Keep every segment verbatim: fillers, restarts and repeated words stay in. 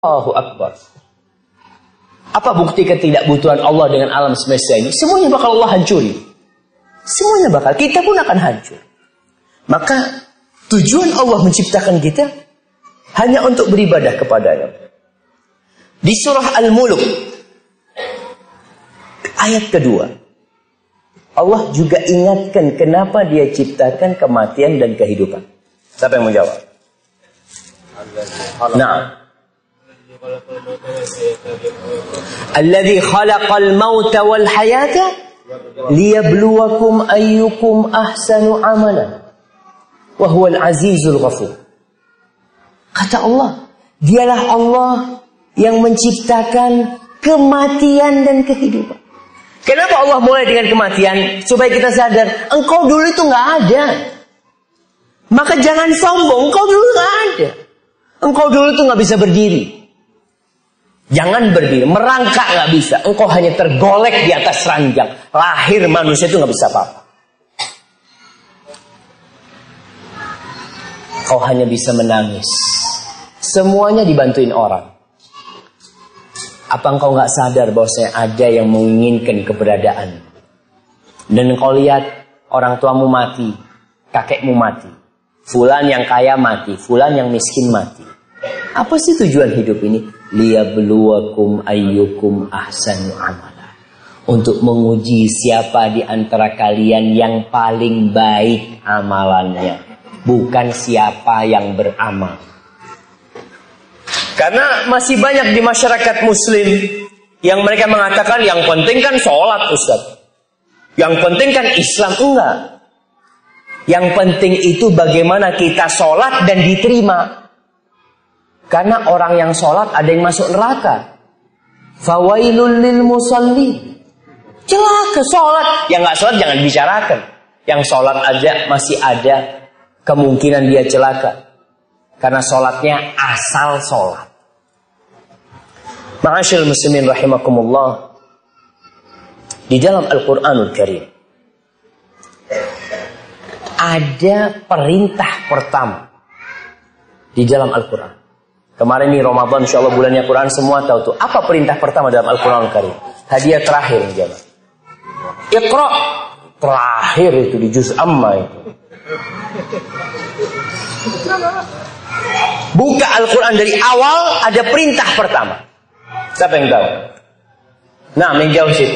Allahu Akbar. Apa bukti ketidakbutuhan Allah dengan alam semesta ini? Semuanya bakal Allah hancuri. Semuanya bakal, kita pun akan hancur. Maka tujuan Allah menciptakan kita hanya untuk beribadah kepada-Nya. Di surah Al-Mulk ayat kedua, Allah juga ingatkan kenapa Dia ciptakan kematian dan kehidupan. Siapa yang menjawab? Nah, Alladzi khalaqal mauta wal hayata liyabluwakum ayyukum ahsanu amala wa huwal azizul ghafur. Kata Allah, Dialah Allah yang menciptakan kematian dan kehidupan. Kenapa Allah mulai dengan kematian? Supaya kita sadar, engkau dulu itu nggak ada. Maka jangan sombong, engkau dulu nggak ada. Engkau dulu itu nggak bisa berdiri. Jangan berdiri, merangkak nggak bisa. Engkau hanya tergolek di atas ranjang. Lahir manusia itu nggak bisa apa-apa. Kau hanya bisa menangis. Semuanya dibantuin orang. Apa engkau nggak sadar bahwasanya ada yang menginginkan keberadaan? Dan engkau lihat orang tuamu mati, kakekmu mati, fulan yang kaya mati, fulan yang miskin mati. Apa sih tujuan hidup ini? Liyabluwakum ayyukum ahsanu amala. Untuk menguji siapa di antara kalian yang paling baik amalannya, bukan siapa yang beramal. Karena masih banyak di masyarakat muslim yang mereka mengatakan yang penting kan sholat, Ustaz. Yang penting kan Islam. Enggak. Yang penting itu bagaimana kita sholat dan diterima. Karena orang yang sholat ada yang masuk neraka. Fawailul lil musalli. Celaka sholat. Yang nggak sholat jangan dibicarakan. Yang sholat aja masih ada kemungkinan dia celaka. Karena sholatnya asal sholat. Ma'asyil muslimin rahimakumullah. Di dalam Al-Quranul Karim ada perintah pertama di dalam Al-Quran. Kemarin nih Ramadan, insya Allah bulannya Quran, semua tahu tuh. Apa perintah pertama dalam Al-Quranul Karim? Hadiah terakhir yang jawab. Iqra. Terakhir itu di juz amma itu. Buka Al-Quran dari awal, ada perintah pertama. Siapa yang tahu? Nah, menjauh situ.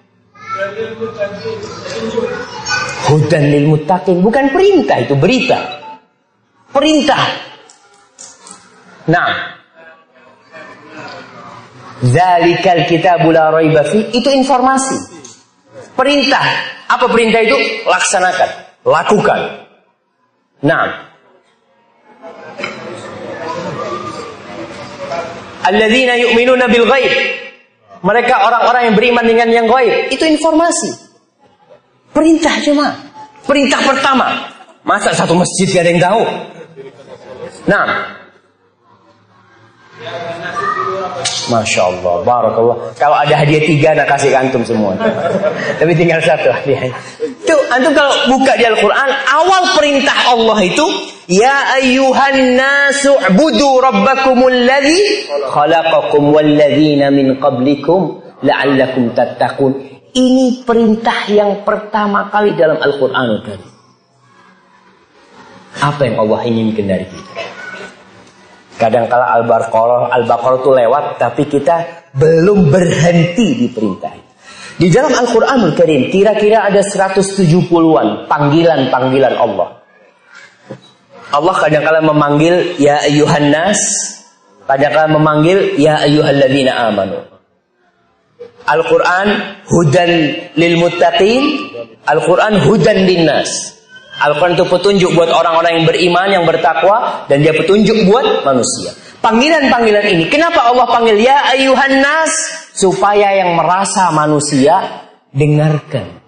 Hudan lil muttaqin. Bukan perintah, itu berita. Perintah. Nah, Zalikal kitabu la raiba fi, itu informasi. Perintah. Apa perintah itu? Laksanakan, lakukan. Nah, alladzina yu'minuna bil ghaib. Mereka orang-orang yang beriman dengan yang ghaib. Itu informasi. Perintah cuma. Perintah pertama. Masa satu masjid gak ada yang tahu? Nah, Masya Allah, barakallah. Kalau ada hadiah tiga, nak kasih antum semua. Tapi tinggal satu hadiah. Tuh, antum kalau buka di Al-Quran, awal perintah Allah itu, Ya ayyuhan nasu ubudu rabbakumul ladzi khalaqakum walladzina min qablikum la'allakum tattaqun. Ini perintah yang pertama kali dalam Al-Quran. Apa yang Allah inginkan dari kita? Kadang-kala Al-Baqarah Al-Baqarah itu lewat, tapi kita belum berhenti di perintah. Di dalam Al-Quranul Karim kira-kira ada seratus tujuh puluhan panggilan-panggilan Allah. Allah kadang-kala memanggil Ya ayyuhan nas, kadang-kala memanggil Ya ayyuhalladzina amanu. Al-Quran hudan lil muttaqin, Al-Quran hudan linnas. Al-Quran itu petunjuk buat orang-orang yang beriman, yang bertakwa, dan dia petunjuk buat manusia. Panggilan-panggilan ini, kenapa Allah panggil Ya ayyuhan nas? Supaya yang merasa manusia dengarkan.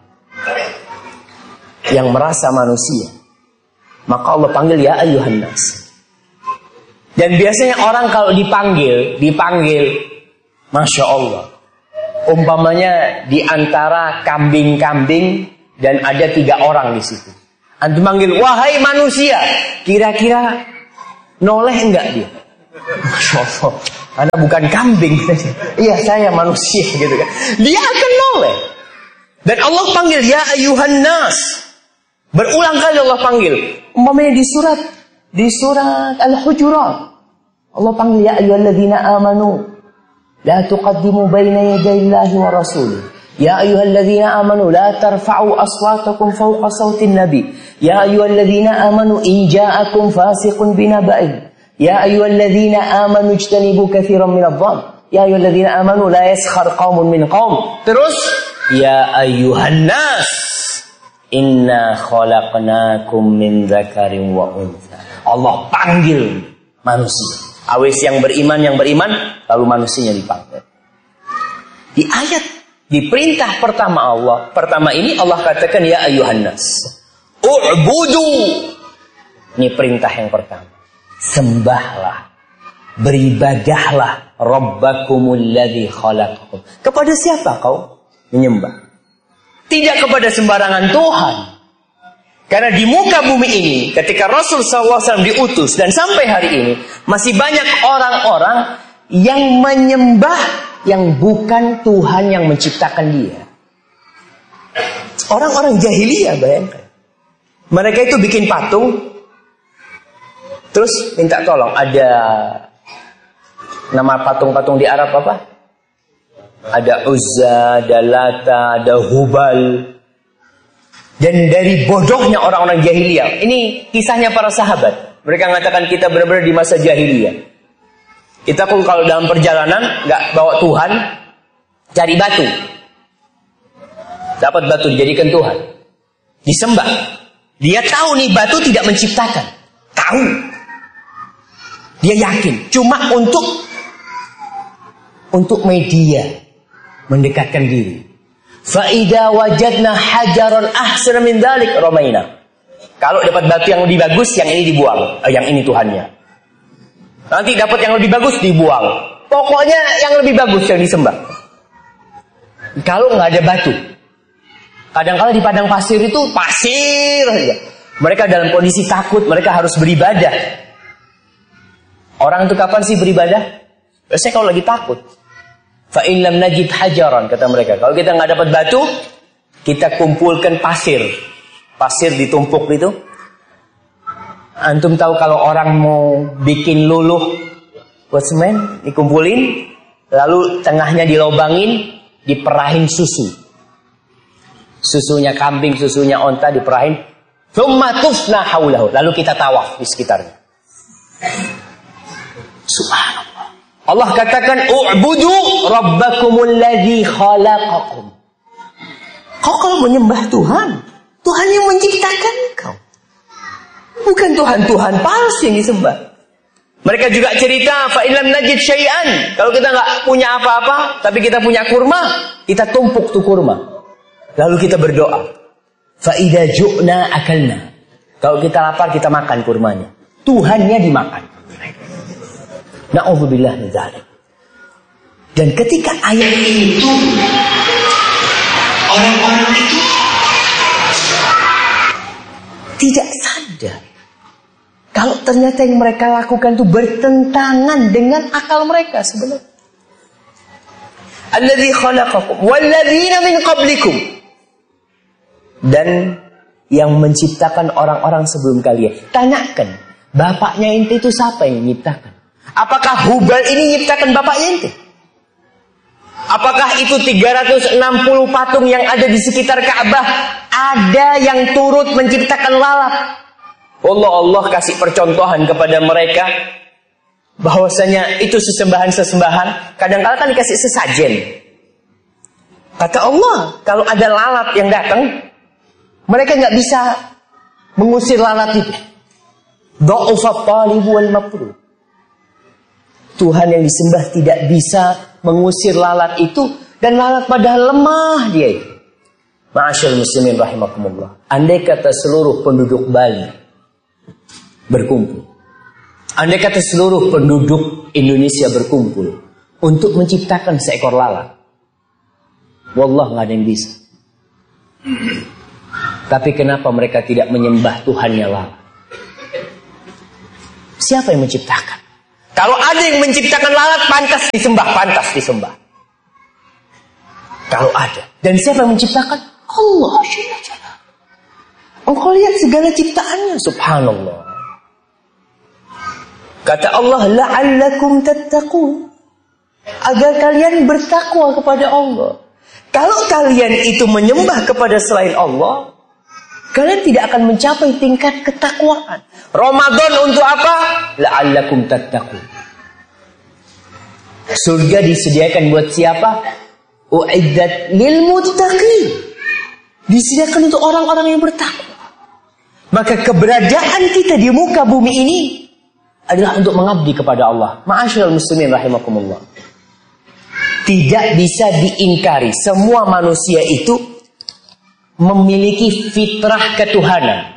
Yang merasa manusia, maka Allah panggil Ya ayyuhan nas. Dan biasanya orang kalau dipanggil, dipanggil, Masya Allah. Umpamanya di antara kambing-kambing dan ada tiga orang di situ. Antum manggil, wahai manusia, kira-kira noleh enggak dia? Masya Allah. Anda bukan kambing. Iya, saya manusia gitu kan. Dia akan noleh. Dan Allah panggil ya ayuhan nas. Berulang kali Allah panggil. Umpamanya di surat di surat Al-Hujurat. Allah panggil ya ayyuhalladzina amanu la tuqaddimu baina yadayillahi wa rasulih. Ya ayyuhalladzina amanu la tarfa'u aswatakum fawqa sautin nabi. Ya ayyuhalladzina amanu in ja'akum fasiqun binaba'in. Ya ayyuhalladzina amanu ijtanibu katsiran minadh-dhann. Ya ayyuhalladzina amanu la yaskhar qaumun min qaum. Terus ya ayyuhan nas inna khalaqnakum min dzakarin wa untha. Allah panggil manusia. Awes yang beriman yang beriman, lalu manusianya dipanggil. Di ayat di perintah pertama Allah, pertama ini Allah katakan ya ayyuhan nas. U'budu. Ini perintah yang pertama. Sembahlah, beribadahlah Rabbakumul ladzi khalaqakum. Kepada siapa kau menyembah? Tidak kepada sembarangan Tuhan. Karena di muka bumi ini, ketika Rasul sallallahu alaihi wasallam diutus dan sampai hari ini, masih banyak orang-orang yang menyembah yang bukan Tuhan yang menciptakan dia. Orang-orang jahiliyah, bayangkan. Mereka itu bikin patung, terus minta tolong. Ada nama patung-patung di Arab apa? Ada Uzza, ada Lata, ada Hubal. Dan dari bodohnya orang-orang jahiliyah. Ini kisahnya para sahabat. Mereka mengatakan kita benar-benar di masa jahiliyah. Kita pun kalau dalam perjalanan nggak bawa Tuhan, cari batu. Dapat batu dijadikan Tuhan. Disembah. Dia tahu nih batu tidak menciptakan. Tahu. Dia yakin. Cuma untuk untuk media mendekatkan diri. Fa'idha wajadna hajaran ahsana min dzalik ramaina. Kalau dapat batu yang lebih bagus, yang ini dibuang. Eh, yang ini Tuhannya. Nanti dapat yang lebih bagus, dibuang. Pokoknya yang lebih bagus yang disembah. Kalau nggak ada batu, kadang-kadang di padang pasir itu pasir saja. Mereka dalam kondisi takut, mereka harus beribadah. Orang itu kapan sih beribadah? Biasanya kalau lagi takut. Fa'in lam najid hajaran, kata mereka. Kalau kita nggak dapat batu, kita kumpulkan pasir. Pasir ditumpuk itu. Antum tahu kalau orang mau bikin luluh buat semen, dikumpulin, lalu tengahnya dilobangin, diperahin susu. Susunya kambing, susunya onta diperahin. Tsumma tufna haulahu. Lalu kita tawaf di sekitarnya. Subhanallah. Allah katakan u'budu rabbakumul ladzi khalaqakum. Kau kalau menyembah Tuhan, Tuhan yang menciptakan kau. Bukan Tuhan-Tuhan palsu yang disembah. Mereka juga cerita fa illam najid syai'an. Kalau kita enggak punya apa-apa, tapi kita punya kurma, kita tumpuk tuh kurma. Lalu kita berdoa. Fa idza ju'na akalna. Kalau kita lapar kita makan kurmanya. Tuhannya dimakan. Na'udzubillah min dzalik. Dan ketika ayat ini turun, orang-orang itu tidak sadar kalau ternyata yang mereka lakukan itu bertentangan dengan akal mereka sebenarnya. Alladzi khalaqakum walladzina min qablikum. Dan yang menciptakan orang-orang sebelum kalian. Tanyakan, bapaknya ente itu siapa yang menciptakan? Apakah Hubal ini menciptakan bapaknya ente? Apakah itu tiga ratus enam puluh patung yang ada di sekitar Ka'bah ada yang turut menciptakan lalat? Allah Allah kasih percontohan kepada mereka bahwasanya itu sesembahan-sesembahan. Kadang-kadang kan dikasih sesajen. Kata Allah, kalau ada lalat yang datang, mereka nggak bisa mengusir lalat itu. Dha'ufat talib wal matlub. Tuhan yang disembah tidak bisa mengusir lalat itu, dan lalat padahal lemah dia itu. Ma'asyal muslimin rahimakumullah. Andai kata seluruh penduduk Bali berkumpul, andai kata seluruh penduduk Indonesia berkumpul untuk menciptakan seekor lalat, wallah nggak ada yang bisa. Tapi kenapa mereka tidak menyembah Tuhannya lalat? Siapa yang menciptakan? Kalau ada yang menciptakan lalat, pantas disembah, pantas disembah. Kalau ada. Dan siapa yang menciptakan? Allah. Engkau lihat segala ciptaannya, subhanallah. Kata Allah, la'allakum tattaqun, agar kalian bertakwa kepada Allah. Kalau kalian itu menyembah kepada selain Allah, kalian tidak akan mencapai tingkat ketakwaan. Ramadan untuk apa? La'allakum tattaqun. Surga disediakan buat siapa? U'iddat lil muttaqin. Disediakan untuk orang-orang yang bertakwa. Maka keberadaan kita di muka bumi ini adalah untuk mengabdi kepada Allah. Ma'asyiral muslimin rahimakumullah. Tidak bisa diingkari, semua manusia itu memiliki fitrah ketuhanan.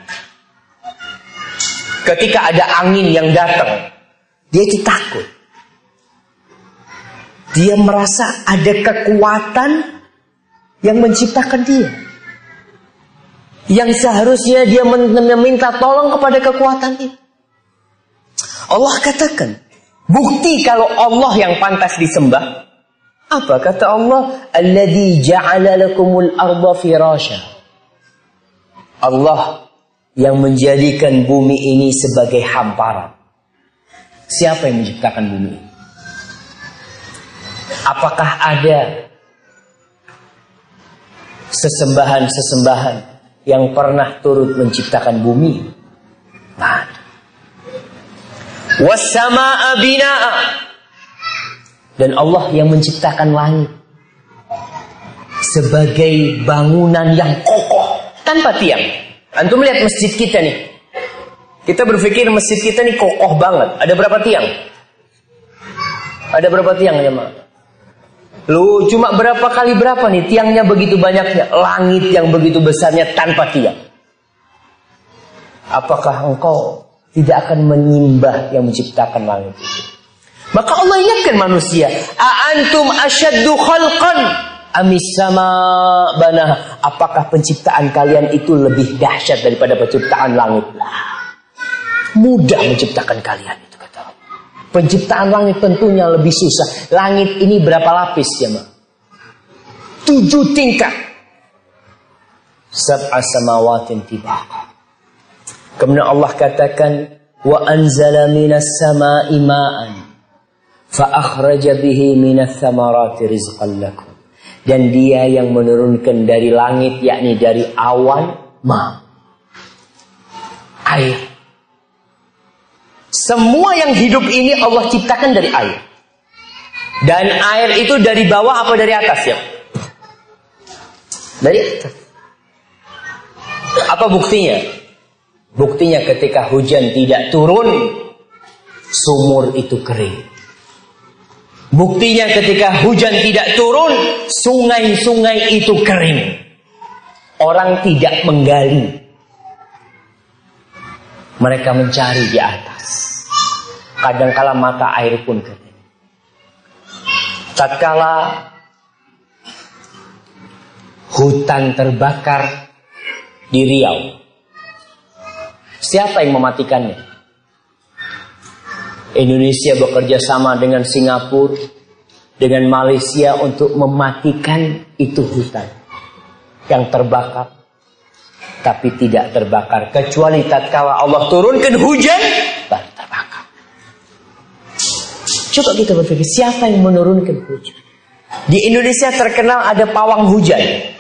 Ketika ada angin yang datang, dia itu takut. Dia merasa ada kekuatan yang menciptakan dia, yang seharusnya dia meminta tolong kepada kekuatan itu. Allah katakan, bukti kalau Allah yang pantas disembah. Apa kata Allah? Alladzi ja'ala lakumul arda firasha. Allah yang menjadikan bumi ini sebagai hamparan. Siapa yang menciptakan bumi ini? Apakah ada sesembahan-sesembahan yang pernah turut menciptakan bumi? Nggak ada. Was-samaa'a binaa'a. Dan Allah yang menciptakan langit sebagai bangunan yang kokoh tanpa tiang. Antum lihat masjid kita nih. Kita berpikir masjid kita nih kokoh banget. Ada berapa tiang? Ada berapa tiang ya, Ma? Lu cuma berapa kali berapa nih tiangnya begitu banyaknya, langit yang begitu besarnya tanpa tiang. Apakah engkau tidak akan menyembah yang menciptakan langit itu? Maka Allah ingatkan manusia, "A'antum asyaddu khalqan amis sama banah?" Apakah penciptaan kalian itu lebih dahsyat daripada penciptaan langit? Nah, mudah menciptakan kalian itu, kata Allah. Penciptaan langit tentunya lebih susah. Langit ini berapa lapis ya, Ma? Tujuh tingkat. Sab'a samawatin tibaqa. Kemudian Allah katakan, "Wa anzala minas sama'i ma'an fa akhraja bihi minats thamarati rizqan lakum." Dan dia yang menurunkan dari langit, yakni dari awan, ma, air. Semua yang hidup ini Allah ciptakan dari air. Dan air itu dari bawah apa dari atas ya? Dari atas. Apa buktinya? Buktinya ketika hujan tidak turun, sumur itu kering. Buktinya ketika hujan tidak turun, sungai-sungai itu kering. Orang tidak menggali. Mereka mencari di atas. Kadangkala mata air pun kering. Tatkala hutan terbakar di Riau, siapa yang mematikannya? Indonesia bekerja sama dengan Singapura, dengan Malaysia untuk mematikan itu hutan yang terbakar. Tapi tidak terbakar kecuali tatkala Allah turunkan hujan, baru terbakar. Coba kita berpikir, siapa yang menurunkan hujan? Di Indonesia terkenal ada pawang hujan.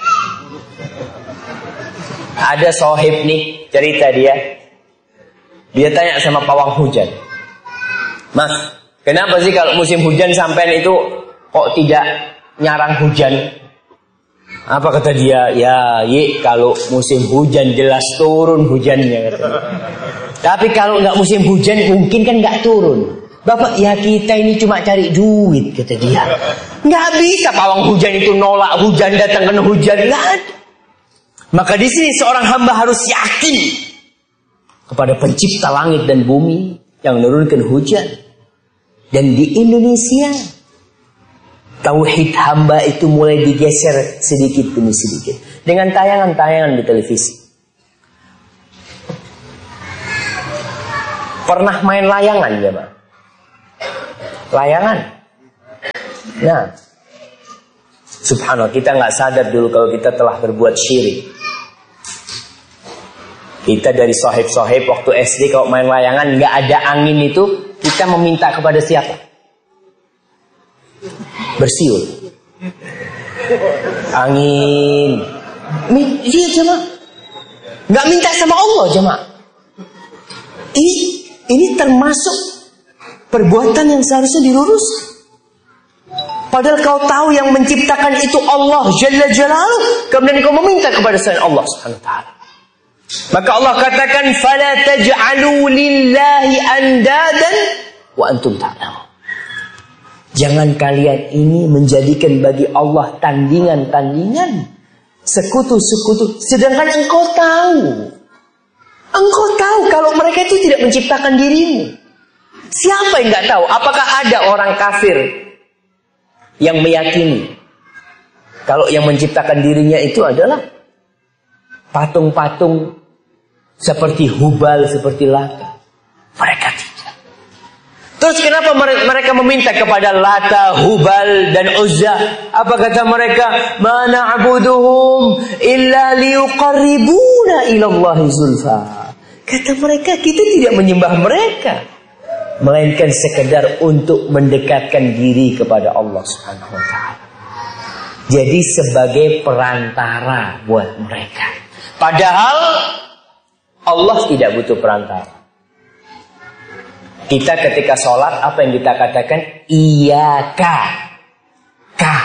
Ada sohib nih, cerita dia. Dia tanya sama pawang hujan, "Mas, kenapa sih kalau musim hujan sampean itu kok tidak nyarang hujan?" Apa kata dia? "Ya, Ye, kalau musim hujan jelas turun hujannya," katanya. "Tapi kalau nggak musim hujan mungkin kan nggak turun." "Bapak, ya kita ini cuma cari duit," kata dia. Nggak bisa pawang hujan itu nolak hujan, datang kena hujan, nggak ada. Maka di sini seorang hamba harus yakin kepada pencipta langit dan bumi yang menurunkan hujan. Dan di Indonesia tauhid hamba itu mulai digeser sedikit demi sedikit dengan tayangan-tayangan di televisi. Pernah main layangan ya, Pak? layangan. Nah, subhanallah, kita nggak sadar dulu kalau kita telah berbuat syirik. Kita dari sohib-sohib waktu S D kalau main layangan nggak ada angin itu, kita meminta kepada siapa? Bersiul. Angin. Dia jemaah nggak minta sama Allah jemaah. Ini ini termasuk perbuatan yang seharusnya dilurus. Padahal kau tahu yang menciptakan itu Allah Jalla Jalaluhu, kemudian kau meminta kepada selain Allah Subhanahu wa taala. Maka Allah katakan fala taj'alu lillahi andadan wa antum ta'lamun. Jangan kalian ini menjadikan bagi Allah tandingan-tandingan, sekutu-sekutu, sedangkan engkau tahu. Engkau tahu kalau mereka itu tidak menciptakan dirimu. Siapa yang enggak tahu? Apakah ada orang kafir yang meyakini kalau yang menciptakan dirinya itu adalah patung-patung seperti Hubal, seperti Lata? Mereka tidak. Terus kenapa mereka meminta kepada Lata, Hubal dan Uzza? Apa kata mereka? Ma na'buduhum illa liyuqarribuna ilallahi zulfa. Kata mereka, kita tidak menyembah mereka, melainkan sekedar untuk mendekatkan diri kepada Allah Subhanahu wa taala. Jadi sebagai perantara buat mereka. Padahal Allah tidak butuh perantara. Kita ketika sholat, apa yang kita katakan? Iyaka, ka,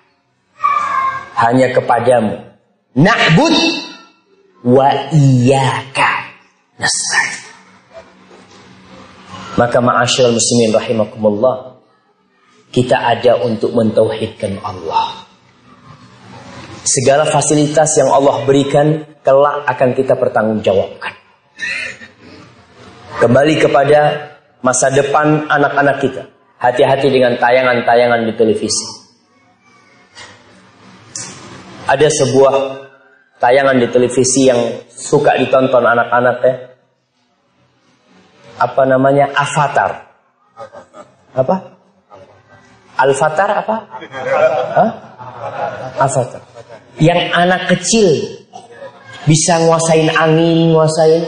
hanya kepadamu. Na'bud wa iyaka nasta'in. Maka ma'asyiral muslimin rahimakumullah, kita ada untuk mentauhidkan Allah. Segala fasilitas yang Allah berikan kelak akan kita pertanggungjawabkan. Kembali kepada masa depan anak-anak kita. Hati-hati dengan tayangan-tayangan di televisi. Ada sebuah tayangan di televisi yang suka ditonton anak-anak ya. Apa namanya? Avatar. Apa? Al-Fatar apa? Hah? Avatar. Yang anak kecil bisa nguasain angin, nguasain.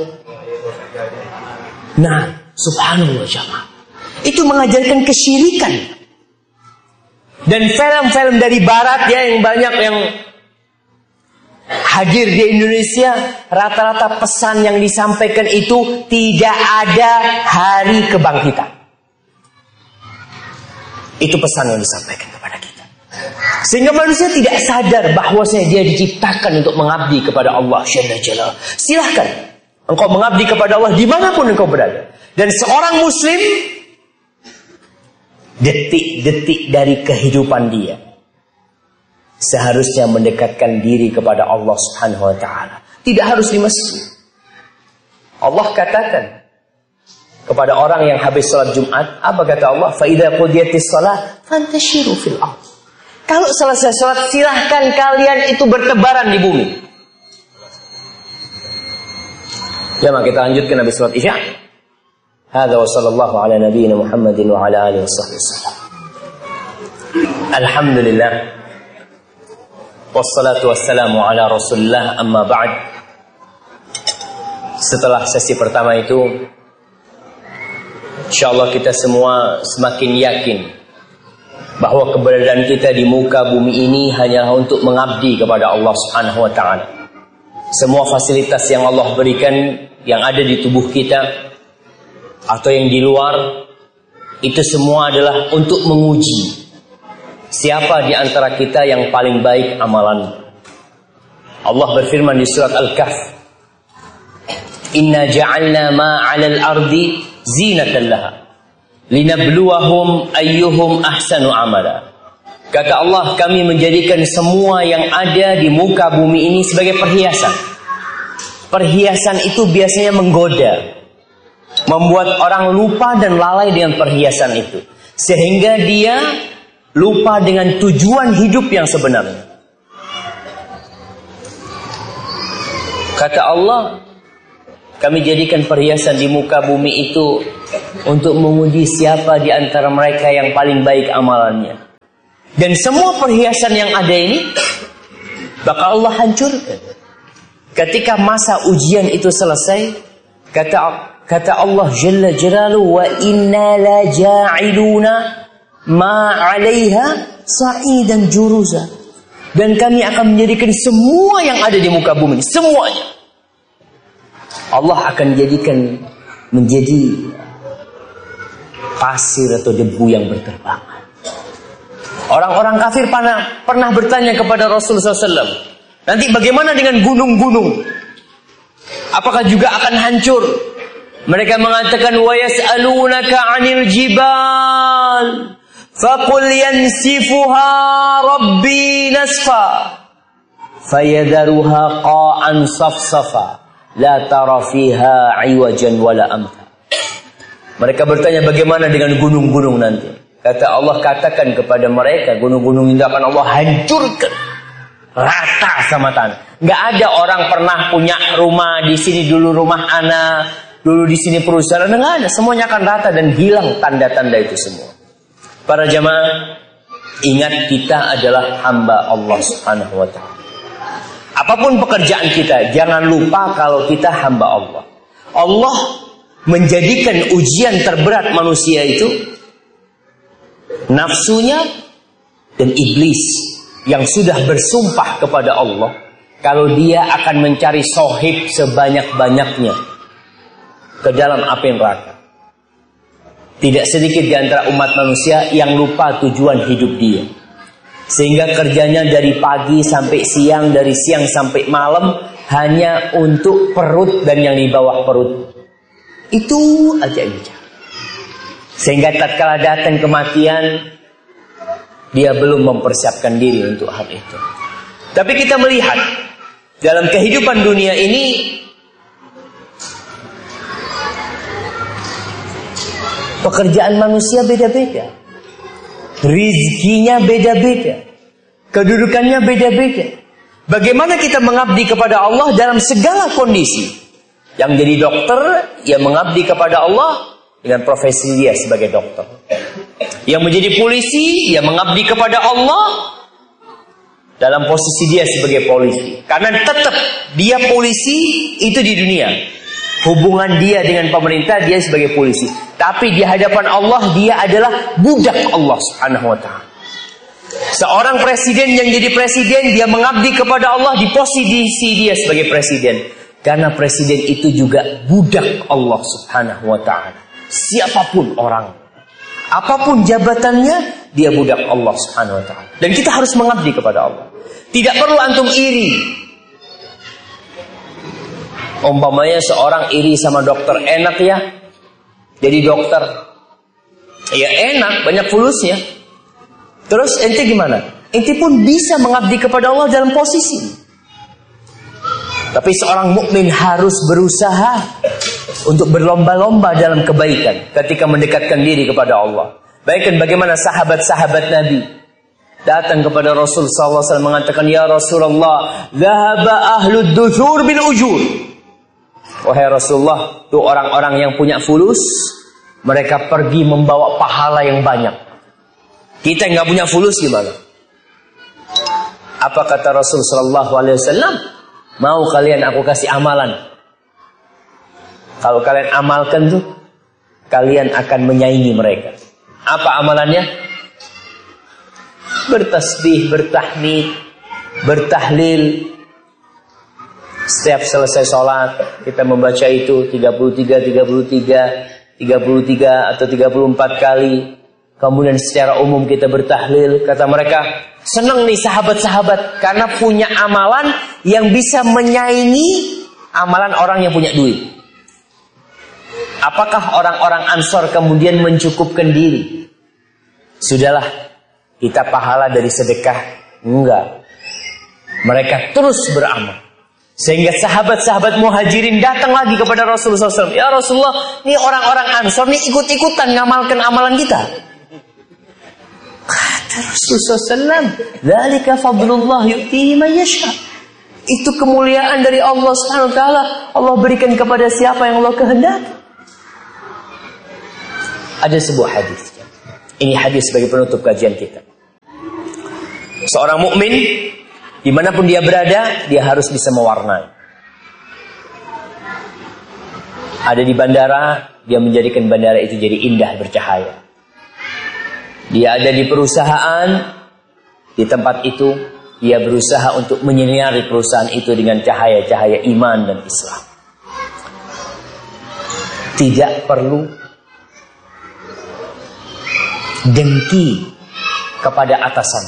Nah, subhanallah jamaah. Itu mengajarkan kesyirikan. Dan film-film dari barat ya yang banyak yang hadir di Indonesia, rata-rata pesan yang disampaikan itu tidak ada hari kebangkitan. Itu pesan yang disampaikan kepada kita. Sehingga manusia tidak sadar bahwasanya dia diciptakan untuk mengabdi kepada Allah Jalla Jalaluhu. Silahkan engkau mengabdi kepada Allah dimanapun engkau berada. Dan seorang muslim, detik-detik dari kehidupan dia seharusnya mendekatkan diri kepada Allah Subhanahu wa taala. Tidak harus di masjid. Allah katakan kepada orang yang habis salat Jumat, apa kata Allah? Fa idza qudiyatis shalah fantashiru fil ardh. Kalau selesai salat, silahkan kalian itu bertebaran di bumi. Jemaah, kita lanjutkan habis salat Isya. Hadza wa sallallahu ala nabiyyina Muhammadin wa ala alihi washabbihi wasallam. Alhamdulillah. Wassalatu wassalamu ala Rasulillah, amma ba'd. Setelah sesi pertama itu, insyaallah kita semua semakin yakin bahwa keberadaan kita di muka bumi ini hanyalah untuk mengabdi kepada Allah Subhanahu wa taala. Semua fasilitas yang Allah berikan yang ada di tubuh kita atau yang di luar, itu semua adalah untuk menguji siapa di antara kita yang paling baik amalan. Allah berfirman di surat Al-Kahf, Inna ja'alna ma 'alal ardi zinatan laha linabluwahum ayyuhum ahsanu amala. Kata Allah, kami menjadikan semua yang ada di muka bumi ini sebagai perhiasan. Perhiasan itu biasanya menggoda, membuat orang lupa dan lalai dengan perhiasan itu, sehingga dia lupa dengan tujuan hidup yang sebenarnya. Kata Allah, kami jadikan perhiasan di muka bumi itu untuk menguji siapa di antara mereka yang paling baik amalannya. Dan semua perhiasan yang ada ini bakal Allah hancurkan. Ketika masa ujian itu selesai, kata kata Allah Jalla Jalaluhu, wa inna la ja'iluna ma 'alaiha sa'idan juruza. Dan kami akan menjadikan semua yang ada di muka bumi, semuanya Allah akan jadikan menjadi pasir atau debu yang berterbangan. Orang-orang kafir pernah, pernah bertanya kepada Rasulullah shallallahu alaihi wasallam, nanti bagaimana dengan gunung-gunung? Apakah juga akan hancur? Mereka mengatakan, wa yas'alunaka 'anil jibal faqul yansifuha rabbi nasfa fayadharuha qa'an safsafa la tara fiha 'iwajan wala amta. Mereka bertanya bagaimana dengan gunung-gunung nanti? Kata Allah, katakan kepada mereka, gunung-gunung itu akan Allah hancurkan rata sama tanah. Nggak ada orang pernah punya rumah di sini dulu rumah anak, dulu di sini perusahaan, nggak ada. Semuanya akan rata dan hilang tanda-tanda itu semua. Para jamaah, ingat kita adalah hamba Allah Subhanahu wa taala. Apapun pekerjaan kita, jangan lupa kalau kita hamba Allah. Allah menjadikan ujian terberat manusia itu nafsunya dan iblis yang sudah bersumpah kepada Allah kalau dia akan mencari sohib sebanyak-banyaknya ke dalam api neraka. Tidak sedikit di antara umat manusia yang lupa tujuan hidup dia, sehingga kerjanya dari pagi sampai siang, dari siang sampai malam hanya untuk perut dan yang di bawah perut. Itu aja yang bicara. Sehingga tatkala datang kematian, dia belum mempersiapkan diri untuk hal itu. Tapi kita melihat dalam kehidupan dunia ini, pekerjaan manusia beda-beda, rizkinya beda-beda, kedudukannya beda-beda. Bagaimana kita mengabdi kepada Allah dalam segala kondisi? Yang jadi dokter, ya mengabdi kepada Allah dengan profesi dia sebagai dokter. Yang menjadi polisi, ya mengabdi kepada Allah dalam posisi dia sebagai polisi. Karena tetap dia polisi itu di dunia. Hubungan dia dengan pemerintah, dia sebagai polisi. Tapi di hadapan Allah, dia adalah budak Allah Subhanahu wa ta'ala. Seorang presiden yang jadi presiden, dia mengabdi kepada Allah di posisi dia sebagai presiden. Karena presiden itu juga budak Allah Subhanahu wa ta'ala. Siapapun orang, apapun jabatannya, dia budak Allah Subhanahu wa ta'ala. Dan kita harus mengabdi kepada Allah. Tidak perlu antum iri. Umpamanya seorang iri sama dokter, enak ya jadi dokter, ya enak, banyak fulusnya. Terus ente gimana? Ente pun bisa mengabdi kepada Allah dalam posisi. Tapi seorang mukmin harus berusaha untuk berlomba-lomba dalam kebaikan ketika mendekatkan diri kepada Allah. Bayangkan bagaimana sahabat-sahabat Nabi datang kepada Rasul sallallahu alaihi wasallam mengatakan, ya Rasulullah, dhahaba ahlud duthur bil ujur. Wahai Rasulullah, tuh orang-orang yang punya fulus, mereka pergi membawa pahala yang banyak. Kita nggak punya fulus gimana? Apa kata Rasul sallallahu alaihi wasallam? Mau kalian aku kasih amalan? Kalau kalian amalkan tuh, kalian akan menyaingi mereka. Apa amalannya? Bertasbih, bertahmid, bertahlil. Setiap selesai sholat, kita membaca itu tiga puluh tiga, tiga puluh tiga, tiga puluh tiga atau tiga puluh empat kali. Kemudian secara umum kita bertahlil. Kata mereka, senang nih sahabat-sahabat karena punya amalan yang bisa menyaingi amalan orang yang punya duit. Apakah orang-orang Ansor kemudian mencukupkan diri? Sudahlah, kita pahala dari sedekah. Enggak. Mereka terus beramal. Sehingga sahabat-sahabat muhajirin datang lagi kepada Rasulullah shallallahu alaihi wasallam. Ya Rasulullah, ini orang-orang Ansor nih ikut-ikutan ngamalkan amalan kita. Kata Rasulullah shallallahu alaihi wasallam, dzalika fadlullah yu'tihi man yasha. Itu kemuliaan dari Allah Subhanahu wa taala. Allah berikan kepada siapa yang Allah kehendaki. Ada sebuah hadis. Ini hadis sebagai penutup kajian kita. Seorang mukmin dimanapun dia berada, dia harus bisa mewarnai. Ada di bandara, dia menjadikan bandara itu jadi indah bercahaya. Dia ada di perusahaan, di tempat itu dia berusaha untuk menyinari perusahaan itu dengan cahaya-cahaya iman dan Islam. Tidak perlu dengki kepada atasan.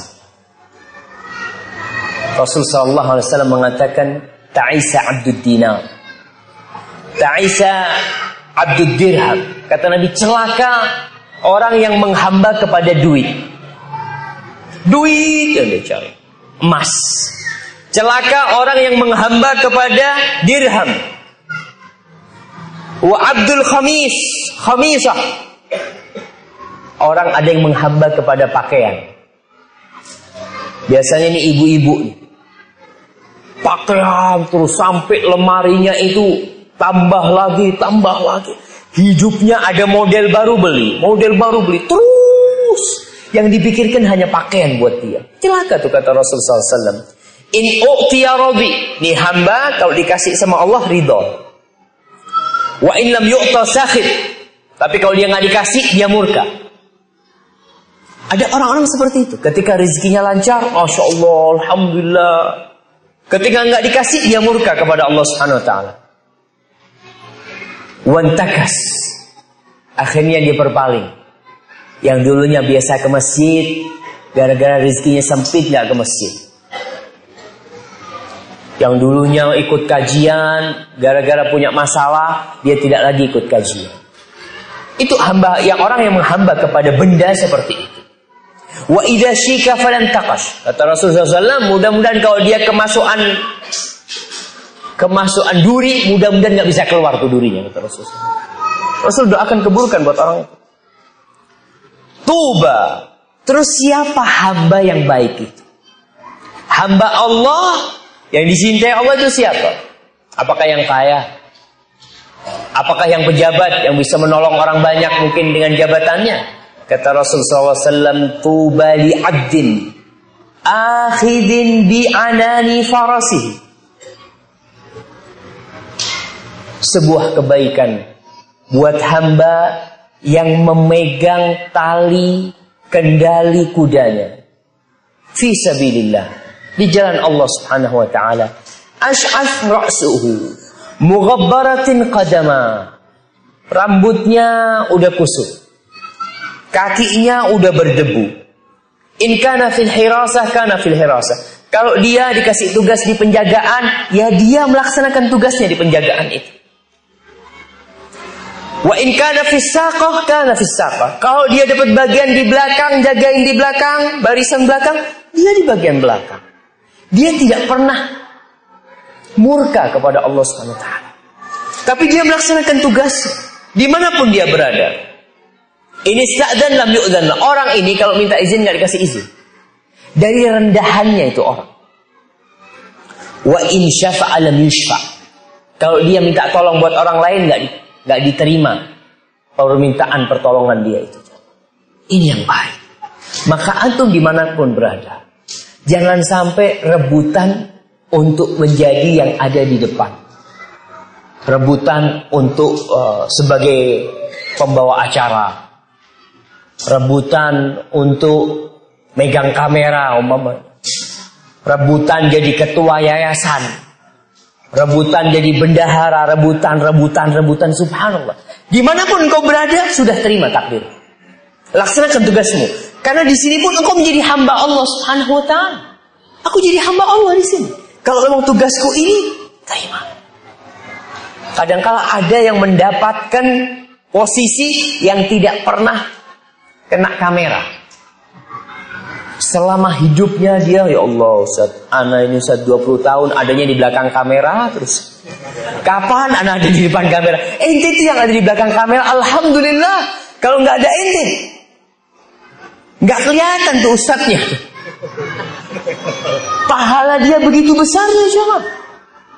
Rasul sallallahu alaihi wasallam mengatakan, ta'isa abdud dinar, ta'isa abdud dirham. Kata Nabi, celaka orang yang menghamba kepada duit. Duit yang dia cari, emas. Celaka orang yang menghamba kepada dirham. Wa abdul khamis, khamisah. Orang ada yang menghamba kepada pakaian. Biasanya ini ibu-ibu nih. Pakaian terus sampai lemarinya itu tambah lagi, tambah lagi. Hidupnya ada model baru beli, model baru beli terus. Yang dipikirkan hanya pakaian buat dia. Celaka tuh kata Rasul sallallahu alaihi wasallam. In u'tiya radi, nih hamba kalau dikasih sama Allah ridho. Wa in lam yu'ta sakhit, tapi kalau dia nggak dikasih dia murka. Ada orang-orang seperti itu. Ketika rezekinya lancar, masya Allah, alhamdulillah. Ketika nggak dikasih, dia murka kepada Allah Subhanahu Wa Taala. Wantakas, akhirnya dia berpaling. Yang dulunya biasa ke masjid, gara-gara rezekinya sempit nggak ke masjid. Yang dulunya ikut kajian, gara-gara punya masalah, dia tidak lagi ikut kajian. Itu hamba, yang orang yang menghamba kepada benda seperti itu. Wa idza syika falan taqash. Kata Rasulullah sallallahu alaihi wasallam, mudah-mudahan kalau dia kemasukan kemasukan duri, mudah-mudahan nggak bisa keluar tuh durinya, kata Rasulullah. Rasul doakan keburukan buat orang itu. Tuba. Terus siapa hamba yang baik itu? Hamba Allah yang dicintai Allah itu siapa? Apakah yang kaya? Apakah yang pejabat yang bisa menolong orang banyak mungkin dengan jabatannya? Kata Rasul sallallahu alaihi wasallam, tuba li abdin akhidin bi anani farasihi. Sebuah kebaikan buat hamba yang memegang tali kendali kudanya fi sabilillah, di jalan Allah Subhanahu wa taala. Ash'ath ra'suhu mughabbaratin qadama. Rambutnya udah kusut, kakinya udah berdebu. In kana fil hirasah kana fil hirasah. Kalau dia dikasih tugas di penjagaan, ya dia melaksanakan tugasnya di penjagaan itu. Wa in kana fis saqah kana fis saqah. Kalau dia dapat bagian di belakang, jagain di belakang, barisan belakang, dia di bagian belakang. Dia tidak pernah murka kepada Allah Subhanahu wa taala. Tapi dia melaksanakan tugasnya dimanapun dia berada. Ini sa'dan lam yu'dan. Orang ini kalau minta izin nggak dikasih izin. Dari rendahannya itu orang. Wa in syafa'a lam yushfa'. Kalau dia minta tolong buat orang lain nggak di, nggak diterima permintaan pertolongan dia itu. Ini yang baik. Maka antum dimanapun berada, jangan sampai rebutan untuk menjadi yang ada di depan. Rebutan untuk uh, sebagai pembawa acara. Rebutan untuk megang kamera umpamanya. Rebutan jadi ketua yayasan. Rebutan jadi bendahara, rebutan, rebutan, rebutan, subhanallah. Dimanapun engkau berada, sudah terima takdir. Laksanakan tugasmu. Karena di sini pun engkau menjadi hamba Allah Subhanahu wa taala. Aku jadi hamba Allah di sini. Kalau memang tugasku ini, terima. Kadang-kala ada yang mendapatkan posisi yang tidak pernah kena kamera. Selama hidupnya dia, ya Allah Ustaz, ana ini Ustaz dua puluh tahun adanya di belakang kamera terus. Kapan ana ada di depan kamera? Ente itu yang ada di belakang kamera, alhamdulillah. Kalau nggak ada ente, nggak kelihatan tuh Ustaznya. Pahala dia begitu besarnya coba.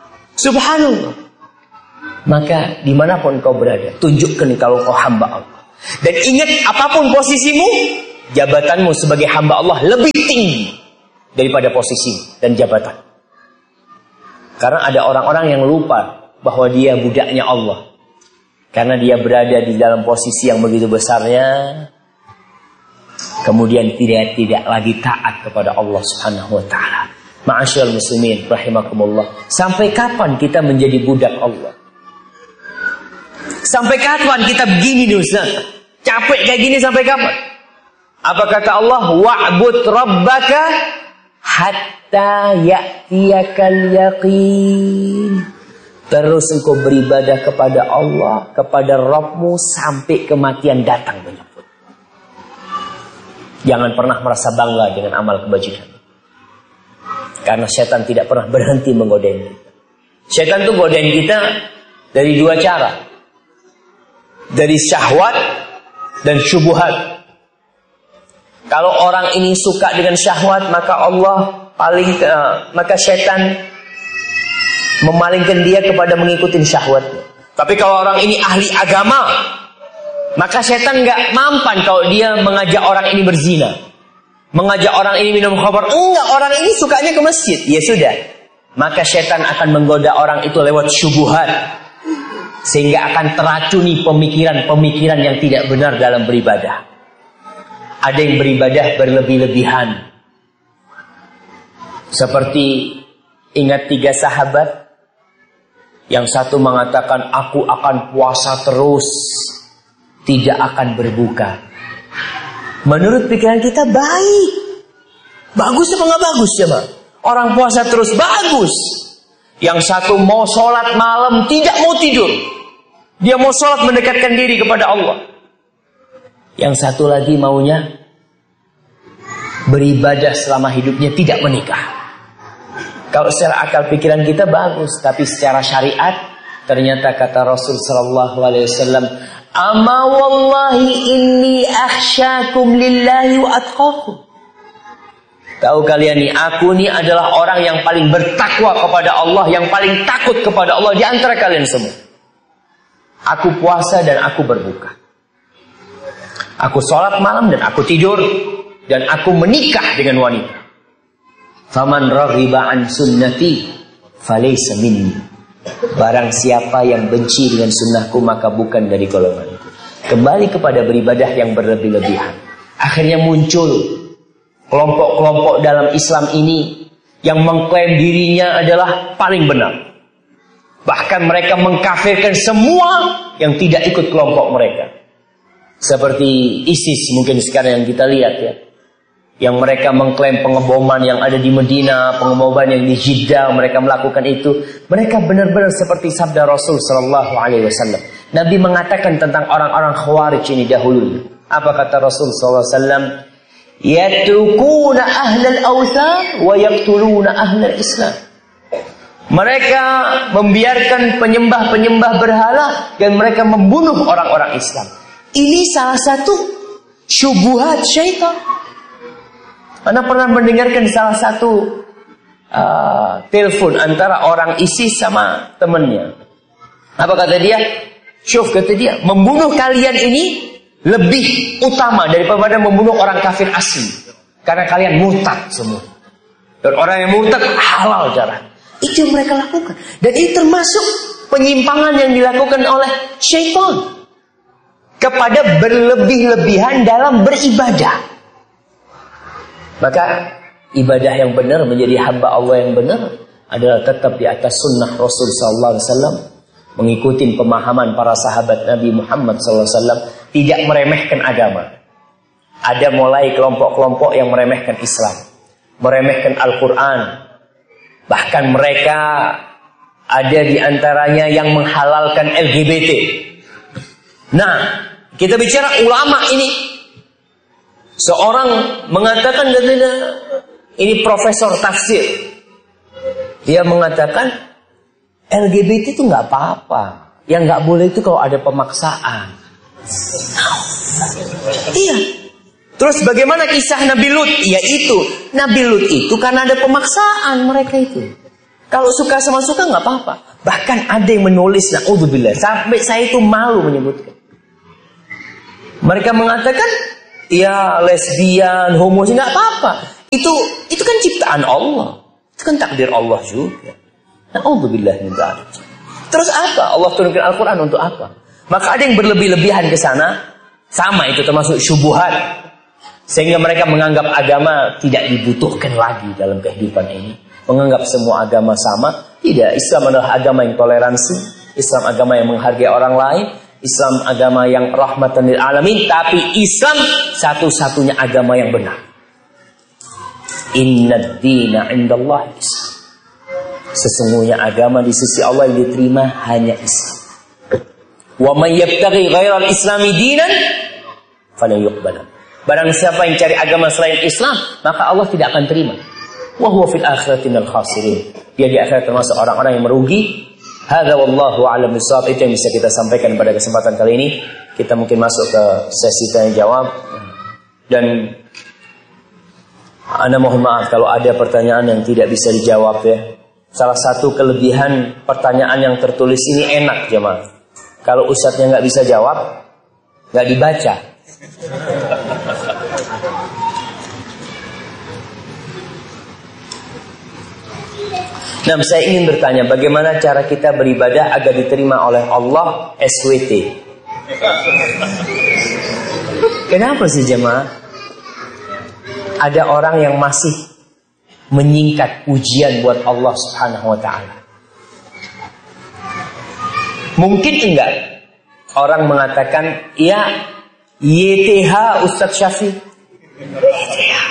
Subhanallah. Maka dimanapun kau berada, tunjukkan kalau kau hamba Allah. Dan ingat, apapun posisimu, jabatanmu sebagai hamba Allah lebih tinggi daripada posisi dan jabatan. Karena ada orang-orang yang lupa bahwa dia budaknya Allah. Karena dia berada di dalam posisi yang begitu besarnya, kemudian tidak tidak lagi taat kepada Allah Subhanahu wa taala. Ma'asyiral muslimin rahimakumullah. Sampai kapan kita menjadi budak Allah? Sampai kapan kita begini nih Ustaz? Capek kayak gini sampai kapan? Apa kata Allah? Wa'bud rabbaka hatta ya'tiyakal yaqin. Terus engkau beribadah kepada Allah, kepada Rabbmu sampai kematian datang menyebut. Jangan pernah merasa bangga dengan amal kebajikan. Karena setan tidak pernah berhenti menggodain kita. Setan itu godain kita dari dua cara. Dari syahwat dan syubhat. Kalau orang ini suka dengan syahwat, maka Allah paling uh, maka setan memalingkan dia kepada mengikuti syahwat. Tapi kalau orang ini ahli agama, maka setan nggak mampan kalau dia mengajak orang ini berzina, mengajak orang ini minum khamar. Enggak, orang ini sukanya ke masjid. Ya sudah, maka setan akan menggoda orang itu lewat syubhat, sehingga akan teracuni pemikiran-pemikiran yang tidak benar dalam beribadah. Ada yang beribadah berlebih-lebihan, seperti ingat tiga sahabat. Yang satu mengatakan, aku akan puasa terus, tidak akan berbuka. Menurut pikiran kita baik. Bagus apa nggak bagus ya, Pak? Orang puasa terus bagus. Yang satu mau sholat malam, tidak mau tidur. Dia mau sholat mendekatkan diri kepada Allah. Yang satu lagi maunya beribadah selama hidupnya, tidak menikah. Kalau secara akal pikiran kita bagus, tapi secara syariat ternyata kata Rasul sallallahu alaihi wasallam, "Ama wallahi inni akhsyakum lillahi wa atqakum." Tahu kalian nih, aku nih adalah orang yang paling bertakwa kepada Allah, yang paling takut kepada Allah di antara kalian semua. Aku puasa dan aku berbuka. Aku sholat malam dan aku tidur, dan aku menikah dengan wanita. Faman raghiba an sunnati falaysa minni. Barang siapa yang benci dengan sunnahku, maka bukan dari golonganku. Kembali kepada beribadah yang berlebih-lebihan. Akhirnya muncul kelompok-kelompok dalam Islam ini yang mengklaim dirinya adalah paling benar. Bahkan mereka mengkafirkan semua yang tidak ikut kelompok mereka. Seperti ISIS mungkin sekarang yang kita lihat ya. Yang mereka mengklaim pengeboman yang ada di Medina, pengeboman yang di Jeddah, mereka melakukan itu. Mereka benar-benar seperti sabda Rasul sallallahu alaihi wasallam. Nabi mengatakan tentang orang-orang Khawarij ini dahulu. Apa kata Rasul sallallahu alaihi wasallam? Yatrukuna ahlal awthan wa yaqtuluna ahlal Islam. Mereka membiarkan penyembah-penyembah berhala dan mereka membunuh orang-orang Islam. Ini salah satu syubhat syaitan. Anda pernah mendengarkan salah satu uh, telepon antara orang ISIS sama temannya. Apa kata dia? Syuf, kata dia, membunuh kalian ini lebih utama daripada membunuh orang kafir asli. Karena kalian murtad semua. Dan orang yang murtad halal darah. Itu yang mereka lakukan. Dan ini termasuk penyimpangan yang dilakukan oleh syaitan. Kepada berlebih-lebihan dalam beribadah. Maka ibadah yang benar, menjadi hamba Allah yang benar adalah tetap di atas sunnah Rasul sallallahu alaihi wasallam, mengikuti pemahaman para sahabat Nabi Muhammad sallallahu alaihi wasallam, tidak meremehkan agama. Ada mulai kelompok-kelompok yang meremehkan Islam, meremehkan Al-Quran. Bahkan mereka ada di antaranya yang menghalalkan L G B T. Nah, kita bicara ulama ini. Seorang mengatakan, ini profesor tafsir, dia mengatakan L G B T itu nggak apa-apa, yang nggak boleh itu kalau ada pemaksaan. Iya. Terus bagaimana kisah Nabi Lut? Ya itu, Nabi Lut itu karena ada pemaksaan mereka itu. Kalau suka sama suka nggak apa-apa. Bahkan ada yang menulis, na'udzubillah, sampai saya itu malu menyebutkan. Mereka mengatakan, ya lesbian, homo sih nggak apa-apa. Itu itu kan ciptaan Allah. Itu kan takdir Allah juga. Na'udzubillah min dzalik. Terus apa? Allah turunkan Al-Quran untuk apa? Maka ada yang berlebih-lebihan ke sana. Sama itu termasuk syubuhat. Sehingga mereka menganggap agama tidak dibutuhkan lagi dalam kehidupan ini. Menganggap semua agama sama. Tidak, Islam adalah agama yang toleransi. Islam agama yang menghargai orang lain. Islam agama yang rahmatan lil alamin. Tapi Islam satu-satunya agama yang benar. Inna dina indallahi Islam. Sesungguhnya agama di sisi Allah yang diterima hanya Islam. Wa may yabtaghi ghairal islami dinan fala yuqbal. Barang siapa yang cari agama selain Islam, maka Allah tidak akan terima. Wa huwa fil akhirati minal khasirin. Dia di akhirat termasuk orang-orang yang merugi. Hadza wallahu a'lam bissawab. Itu yang bisa kita sampaikan pada kesempatan kali ini. Kita mungkin masuk ke sesi tanya jawab. Dan Anda mohon maaf kalau ada pertanyaan yang tidak bisa dijawab ya. Salah satu kelebihan pertanyaan yang tertulis ini enak jemaah. Kalau ustadznya nggak bisa jawab, nggak dibaca. Nah, saya ingin bertanya, bagaimana cara kita beribadah agar diterima oleh Allah S W T? Kenapa sih jemaah? Ada orang yang masih menyingkat pujian buat Allah Subhanahu wa ta'ala. Mungkin enggak orang mengatakan, ya Y T H Ustadz Syafiq. Y T H.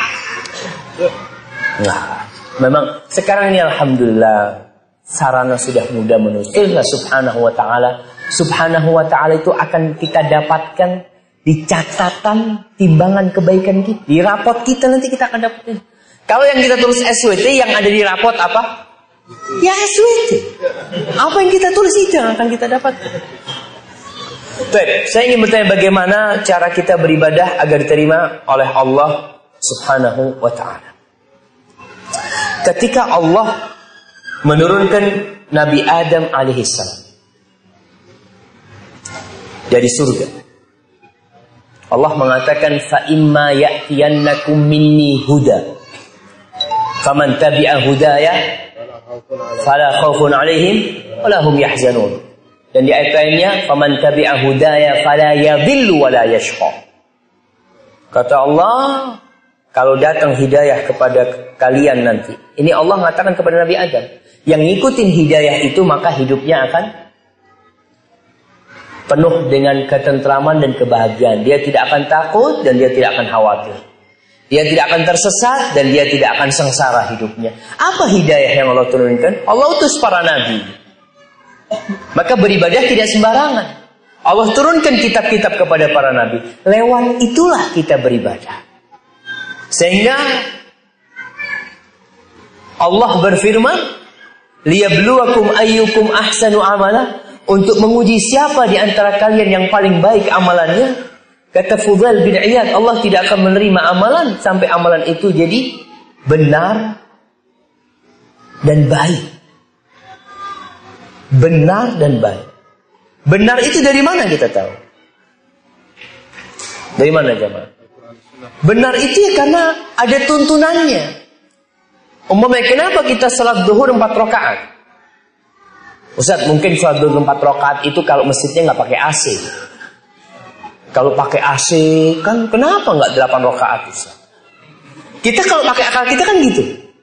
Nah, memang sekarang ini alhamdulillah sarana sudah mudah menulislah Subhanahu wa ta'ala. Subhanahu wa ta'ala itu akan kita dapatkan di catatan timbangan kebaikan kita. Di rapot kita nanti kita akan dapatin. Kalau yang kita tulis S W T, yang ada di rapot apa? Ya S W T. Apa yang kita tulis itu yang akan kita dapat. Baik, saya ingin bertanya bagaimana cara kita beribadah agar diterima oleh Allah Subhanahu wa ta'ala. Ketika Allah menurunkan Nabi Adam alaihissalam dari surga, Allah mengatakan, fa imma ya'tiyannakum minni huda faman tabi'a hudaya fala khaufun 'alaihim wala hum yahzanun. Dan di ayat lainnya, faman tabi'a hudaya fala yadhillu wala yashqa. Kata Allah, kalau datang hidayah kepada kalian nanti. Ini Allah mengatakan kepada Nabi Adam, yang ngikutin hidayah itu maka hidupnya akan penuh dengan ketentraman dan kebahagiaan. Dia tidak akan takut dan dia tidak akan khawatir. Dia tidak akan tersesat dan dia tidak akan sengsara hidupnya. Apa hidayah yang Allah turunkan? Allah utus para nabi. Maka beribadah tidak sembarangan. Allah turunkan kitab-kitab kepada para nabi. Lewat itulah kita beribadah. Sehingga Allah berfirman, liyabluwakum ayyukum ahsanu amala, untuk menguji siapa di antara kalian yang paling baik amalannya. Kata Fudail bin Iyad, Allah tidak akan menerima amalan sampai amalan itu jadi benar dan baik. Benar dan baik. Benar itu dari mana kita tahu? Dari mana jemaah? Benar itu ya karena ada tuntunannya. Umpamanya kenapa kita salat zuhur empat rakaat? Ustaz, mungkin salat zuhur empat rakaat itu kalau masjidnya nggak pakai A C. Kalau pakai A C kan kenapa nggak delapan rakaat Ustaz? Kita kalau pakai akal kita kan gitu.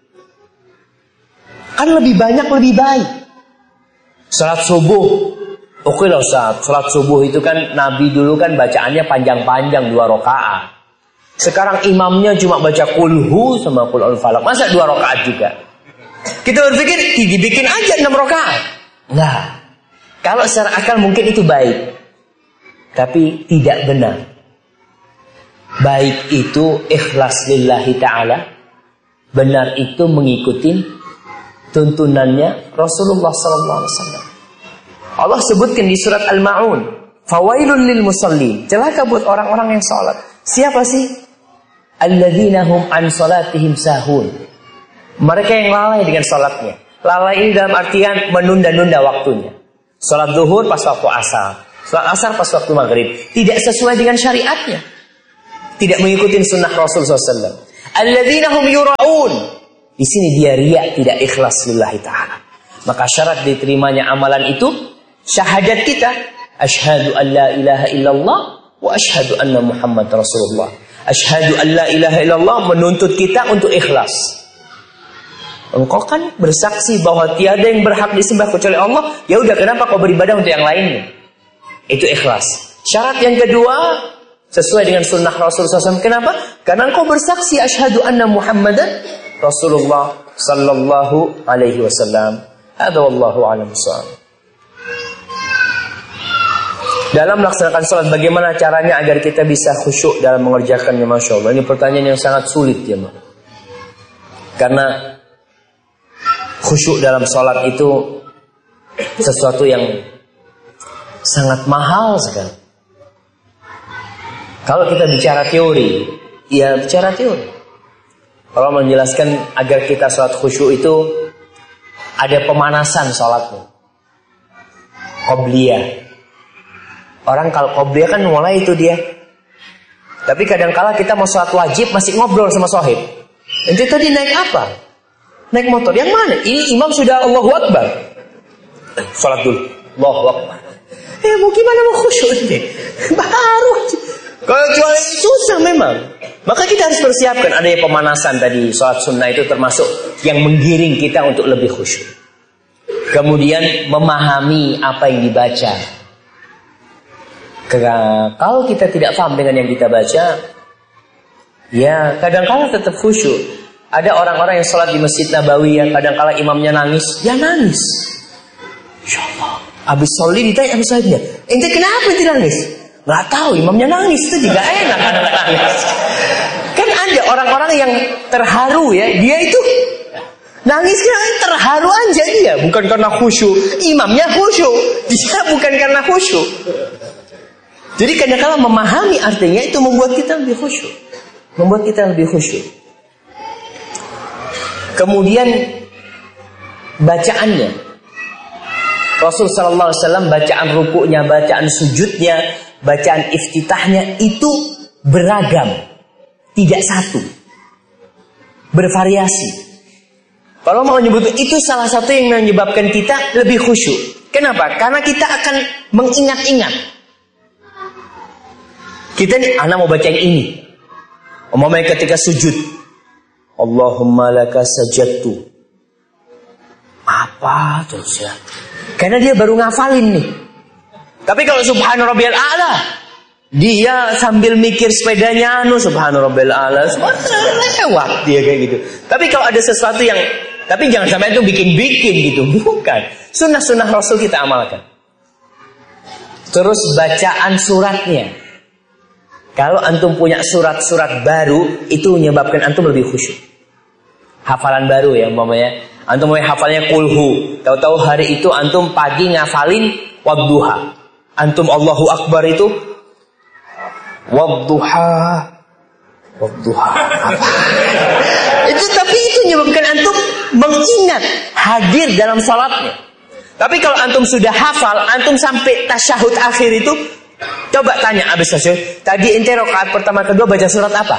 Kan lebih banyak lebih baik. Salat subuh, oke lah Ustaz. Salat subuh itu kan Nabi dulu kan bacaannya panjang-panjang dua rakaat. Sekarang imamnya cuma baca kulhu sama kul al falak. Masa dua rakaat juga? Kita berpikir dibikin aja enam rakaat. Nah, kalau secara akal mungkin itu baik. Tapi tidak benar. Baik itu ikhlas lillahi ta'ala. Benar itu mengikuti tuntunannya Rasulullah sallallahu alaihi wasallam. Allah sebutkan di surat Al-Ma'un, fawailul lil musallin, celaka buat orang-orang yang salat. Siapa sih? Alladzina hum an salatihim sahun. Mereka yang lalai dengan salatnya. Lalai ini dalam artian menunda-nunda waktunya. Salat zuhur pas waktu asar, Salat asar pas waktu maghrib. Tidak sesuai dengan syariatnya. Tidak mengikuti sunnah Rasul sallallahu alaihi wasallam. Alladzina hum yura'un. Di sini dia riya, tidak ikhlas lillahi ta'ala. Maka syarat diterimanya amalan itu syahadat kita, asyhadu an la ilaha illallah wa asyhadu anna Muhammad Rasulullah. Asyhadu an la ilaha illallah menuntut kita untuk ikhlas. Engkau kan bersaksi bahwa tiada yang berhak disembah kecuali Allah, ya udah kenapa kau beribadah untuk yang lainnya? Itu ikhlas. Syarat yang kedua sesuai dengan sunnah Rasul sallallahu alaihi wasallam. Kenapa? Karena engkau bersaksi asyhadu anna Muhammadan Rasulullah sallallahu alaihi wasallam. Hadza wallahu a'lam bissawab. Dalam melaksanakan salat bagaimana caranya agar kita bisa khusyuk dalam mengerjakannya? Masya Allah, ini pertanyaan yang sangat sulit ya, Ma. Karena khusyuk dalam salat itu sesuatu yang sangat mahal sekali. Kalau kita bicara teori, ya bicara teori. Kalau menjelaskan agar kita sholat khusyuk itu ada pemanasan sholatnya. Qobliyah. Orang kalau qobliyah kan mulai itu dia. Tapi kadang-kala kita mau sholat wajib masih ngobrol sama sohib. Ente tadi naik apa? Naik motor. Yang mana? Ini imam sudah Allahu Akbar. Sholat dulu. Allahu Akbar. Eh mau gimana mau khusyuk ini? Baru aja. Kalau jual susah memang. Maka kita harus persiapkan adanya pemanasan tadi. Sholat sunnah itu termasuk yang menggiring kita untuk lebih khusyuk. Kemudian memahami apa yang dibaca. Karena kalau kita tidak paham dengan yang kita baca, ya kadang-kala tetap khusyuk. Ada orang-orang yang sholat di Masjid Nabawi, ya kadang-kala imamnya nangis, ya nangis. Insya Allah. Habis sholat ditanya sama sahabatnya, ente kenapa ente nangis? Nggak tahu, imamnya nangis itu juga enak anak nangis. Kan ada orang-orang yang terharu ya, dia itu nangis karena terharu aja dia, bukan karena khusyuk. Imamnya khusyuk, dia bukan karena khusyuk. Jadi kadang-kala memahami artinya itu membuat kita lebih khusyuk, membuat kita lebih khusyuk. Kemudian bacaannya, Rasul Sallallahu Alaihi Wasallam bacaan rukuknya, bacaan sujudnya, bacaan iftitahnya itu beragam, tidak satu, bervariasi. Kalau mau menyebut itu salah satu yang menyebabkan kita lebih khusyuk. Kenapa? Karena kita akan mengingat-ingat. Kita nih, anak mau baca yang ini. Umpamanya ketika sujud, Allahumma laka sajadtu. Apa terus ya? Karena dia baru ngafalin nih. Tapi kalau subhana rabbiyal a'la, dia sambil mikir sepedanya anu subhana rabbiyal a'la, lewat dia kayak gitu. Tapi kalau ada sesuatu yang, tapi jangan sampai itu bikin-bikin gitu, bukan. Sunnah-sunnah Rasul kita amalkan. Terus bacaan suratnya. Kalau antum punya surat-surat baru, itu menyebabkan antum lebih khusyuk. Hafalan baru ya umpamanya. Antum mulai hafalnya kulhu. Tahu-tahu hari itu antum pagi ngafalin wadduha. Antum Allahu Akbar itu wadduha. Wadduha. Itu tapi itu menyebabkan antum mengingat, hadir dalam salatnya. Tapi kalau antum sudah hafal, antum sampai tasyahud akhir itu, coba tanya abis tasyahud, tadi ente rakaat pertama kedua baca surat apa?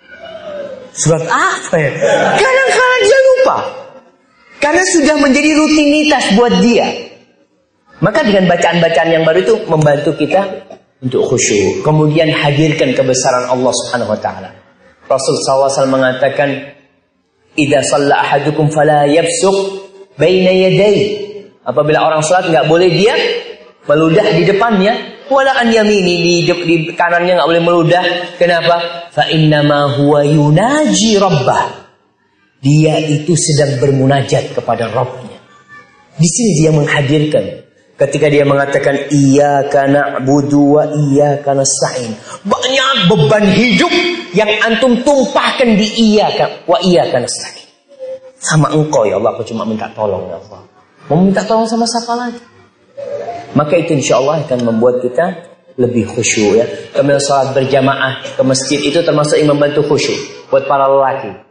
Surat apa ya? Kadang-kadang dia lupa. Karena sudah menjadi rutinitas buat dia. Maka dengan bacaan-bacaan yang baru itu membantu kita untuk khusyuk. Kemudian hadirkan kebesaran Allah Subhanahu wa taala. Rasul sallallahu alaihi wasallam mengatakan, "Idza shalla ahadukum fala yafsuq baina yadayhi." Apabila orang salat enggak boleh dia meludah di depannya, wala an yamini, di, di kanannya enggak boleh meludah. Kenapa? Fa innama huwa yunaji rabbah. Dia itu sedang bermunajat kepada Rabbnya. Di sini dia menghadirkan. Ketika dia mengatakan iyyaka na'budu wa iyyaka nasta'in. Banyak beban hidup yang antum tumpahkan di iyyaka wa iyyaka nasta'in. Sama engkau ya Allah, aku cuma minta tolong ya Allah. Mau minta tolong sama siapa lagi? Maka itu insya Allah akan membuat kita lebih khusyuk ya. Kemudian salat berjamaah ke masjid itu termasuk yang membantu khusyuk buat para lelaki.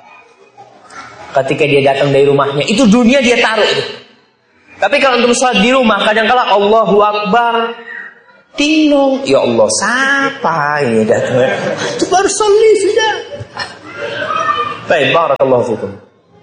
Ketika dia datang dari rumahnya, itu dunia dia taruh itu. Tapi kalau untuk sholat di rumah, kadang-kala Allahu Akbar, Ding dong. Ya Allah, siapa ini datang? Itu baru sholli sudah. Baik, barakallahu fikum.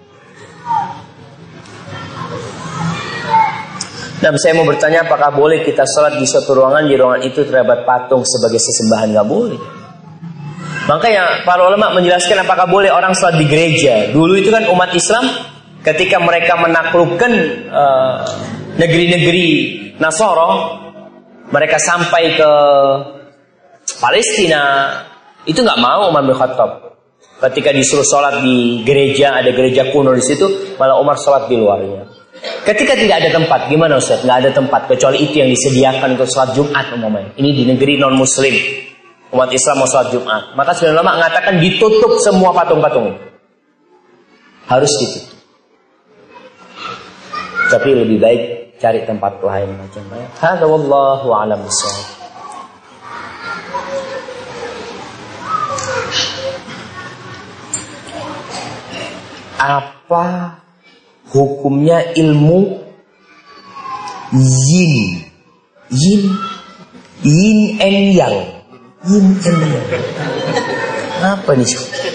Dan saya mau bertanya, apakah boleh kita sholat di suatu ruangan, di ruangan itu terdapat patung sebagai sesembahan? Nggak boleh. Makanya para ulama menjelaskan apakah boleh orang sholat di gereja. Dulu itu kan umat Islam ketika mereka menaklukkan uh, negeri-negeri Nasoro, mereka sampai ke Palestina, itu nggak mau Umar bin Khattab. Ketika disuruh sholat di gereja, ada gereja kuno di situ, malah Umar sholat di luarnya. Ketika tidak ada tempat, gimana Ustaz? Nggak ada tempat kecuali itu yang disediakan untuk sholat Jumat umumnya. Ini di negeri non Muslim, umat Islam mau sholat Jumat. Maka sebenarnya ulama mengatakan ditutup semua patung-patung, harus ditutup. Tapi lebih baik cari tempat lain macam mana. Hadza wallahu a'lam bishawab. Apa hukumnya ilmu yin? Yin, yin and yang, yin and yang. Apa nih?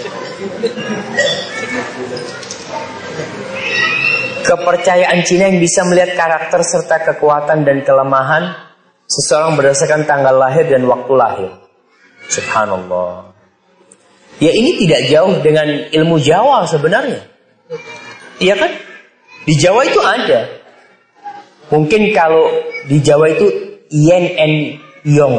Kepercayaan Cina yang bisa melihat karakter serta kekuatan dan kelemahan seseorang berdasarkan tanggal lahir dan waktu lahir. Subhanallah. Ya ini tidak jauh dengan ilmu Jawa sebenarnya. Iya kan? Di Jawa itu ada. Mungkin kalau di Jawa itu yin and yang.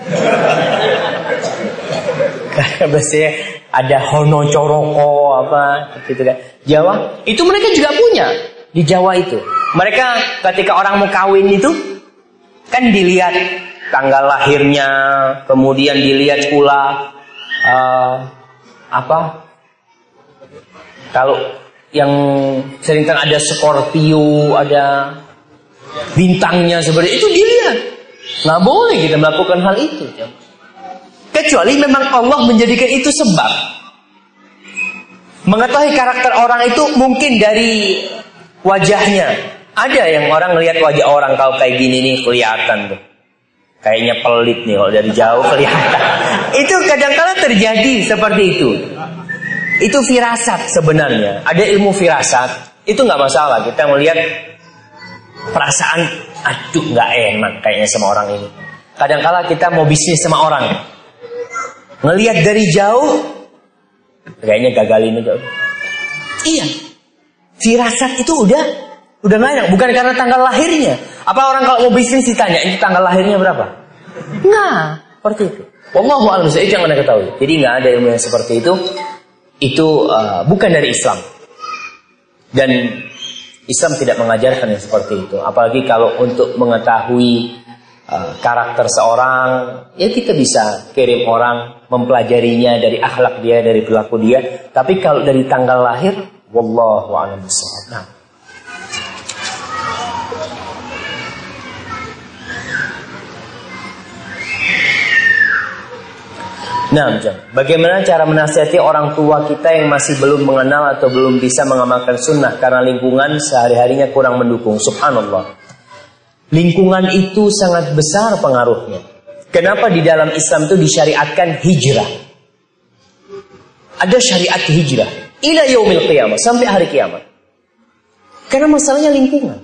Karena biasanya ada hono coroko apa gitu kan. Jawa itu mereka juga punya. Di Jawa itu mereka ketika orang mau kawin itu kan dilihat tanggal lahirnya, kemudian dilihat pula uh, apa kalau yang sering kan ada Scorpio, ada bintangnya seperti itu dilihat. Nggak boleh kita melakukan hal itu, kecuali memang Allah menjadikan itu sebab. Mengetahui karakter orang itu mungkin dari wajahnya. Ada yang orang lihat wajah orang kalau kayak gini nih kelihatan tuh, kayaknya pelit nih kalau dari jauh kelihatan. Itu kadang-kala terjadi seperti itu. Itu firasat sebenarnya. Ada ilmu firasat, itu nggak masalah. Kita melihat perasaan, aduh nggak enak kayaknya sama orang ini. Kadang-kala kita mau bisnis sama orang, ngelihat dari jauh, kayaknya gagal ini jauh. Iya, firasat itu udah udah nggak enak. Bukan karena tanggal lahirnya. Apa orang kalau mau bisnis ditanya, ini tanggal lahirnya berapa? Nggak, seperti itu. Wallahu a'lam bishawab, itu yang Anda ketahui. Jadi nggak ada ilmu yang seperti itu. Itu uh, bukan dari Islam. Dan Islam tidak mengajarkan yang seperti itu. Apalagi kalau untuk mengetahui uh, karakter seorang, ya kita bisa kirim orang mempelajarinya dari akhlak dia, dari perilaku dia. Tapi kalau dari tanggal lahir, wallahu a'lam bishawab. Nah. Nah, bagaimana cara menasihati orang tua kita yang masih belum mengenal atau belum bisa mengamalkan sunnah karena lingkungan sehari-harinya kurang mendukung? Subhanallah. Lingkungan itu sangat besar pengaruhnya. Kenapa di dalam Islam itu disyariatkan hijrah? Ada syariat hijrah ila yaumil qiyamah, sampai hari kiamat. Karena masalahnya lingkungan.